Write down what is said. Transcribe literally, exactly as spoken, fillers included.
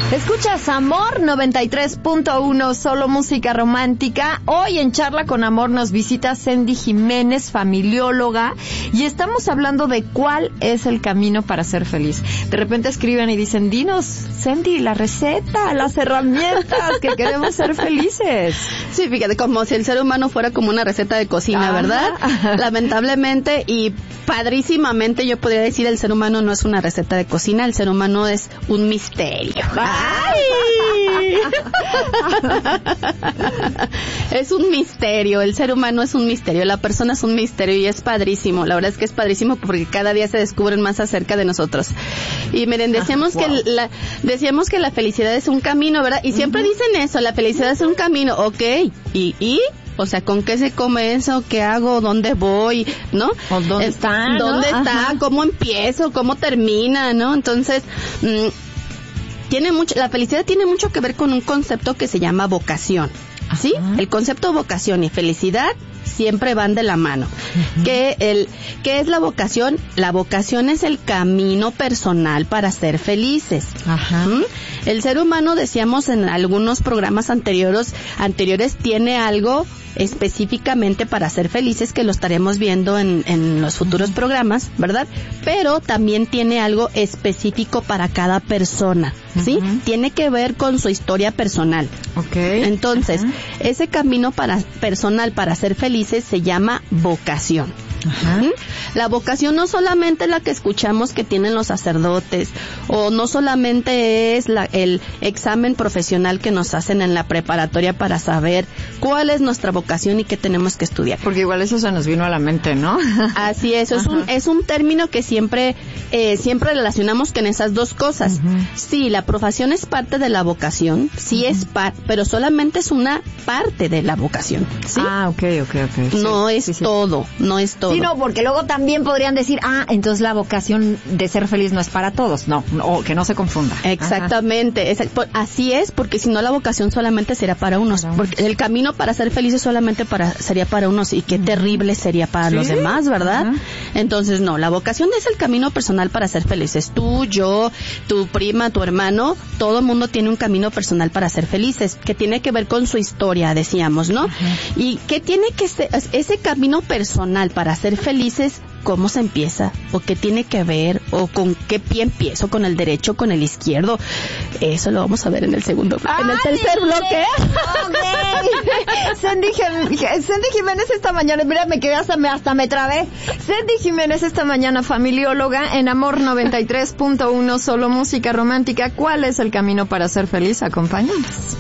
Escuchas Amor noventa y tres punto uno, solo música romántica. Hoy en Charla con Amor nos visita Sandy Jiménez, familióloga, y estamos hablando de cuál es el camino para ser feliz. De repente escriben y dicen, dinos, Sandy, la receta, las herramientas que queremos ser felices. Sí, fíjate, como si el ser humano fuera como una receta de cocina, ajá, ¿verdad? Lamentablemente y padrísimamente yo podría decir, el ser humano no es una receta de cocina, el ser humano es un misterio. ¡Ay! Es un misterio, el ser humano es un misterio, la persona es un misterio y es padrísimo, la verdad es que es padrísimo porque cada día se descubren más acerca de nosotros. Y miren, decíamos, ah, wow. que la, decíamos que la felicidad es un camino, ¿verdad? Y siempre uh-huh. dicen eso, la felicidad es un camino, ok, ¿y? ¿y? O sea, ¿con qué se come eso? ¿Qué hago? ¿Dónde voy? ¿No? ¿O dónde es, está? ¿Dónde ¿no? está? Ajá. ¿Cómo empiezo? ¿Cómo termina? ¿No? Entonces, mmm, tiene mucho, la felicidad tiene mucho que ver con un concepto que se llama vocación. ¿Sí? Ajá. El concepto vocación y felicidad siempre van de la mano. Uh-huh. ¿Qué, el, ¿Qué es la vocación? La vocación es el camino personal para ser felices. Ajá. ¿Mm? El ser humano, decíamos en algunos programas anteriores, anteriores tiene algo específicamente para ser felices, que lo estaremos viendo en, en los futuros programas, ¿verdad? Pero también tiene algo específico para cada persona, ¿sí? Uh-huh. Tiene que ver con su historia personal. Okay. Entonces, uh-huh. ese camino para personal para ser felices se llama vocación. Ajá. La vocación no solamente la que escuchamos que tienen los sacerdotes, o no solamente es la, el examen profesional que nos hacen en la preparatoria para saber cuál es nuestra vocación y qué tenemos que estudiar. Porque igual eso se nos vino a la mente, ¿no? Así es, es un, es un término que siempre eh, siempre relacionamos con esas dos cosas. Uh-huh. Sí, la profesión es parte de la vocación, sí uh-huh. es parte, pero solamente es una parte de la vocación, ¿sí? Ah, ok, ok, ok. No sí, es sí, sí. todo, no es todo. Sí, no, porque luego también podrían decir, ah, entonces la vocación de ser feliz no es para todos. No, o que no se confunda. Exactamente, es, así es, porque si no la vocación solamente será para unos, para porque unos. El camino para ser felices solamente para sería para unos y qué uh-huh. terrible sería para ¿sí? los demás, ¿verdad? Uh-huh. Entonces no, la vocación es el camino personal para ser felices. Tú, yo, tu prima, tu hermano, todo el mundo tiene un camino personal para ser felices, que tiene que ver con su historia, decíamos, ¿no? Uh-huh. Y que tiene que ser ese camino personal para ser felices, cómo se empieza, o qué tiene que ver, o con qué pie empiezo, con el derecho, con el izquierdo. Eso lo vamos a ver en el segundo, ¡ay, en el tercer sí, bloque. Okay. Sandy, Sandy Jiménez esta mañana, mira, me quedé hasta me, hasta me trabé. Sandy Jiménez esta mañana, familióloga, en Amor noventa y tres punto uno, solo música romántica. ¿Cuál es el camino para ser feliz? Acompáñanos.